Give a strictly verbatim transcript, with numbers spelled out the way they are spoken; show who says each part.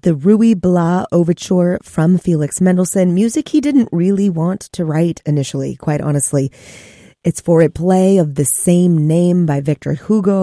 Speaker 1: the Ruy Blas Overture from Felix Mendelssohn, music he didn't really want to write initially, quite honestly. It's for a play of the same name by Victor Hugo.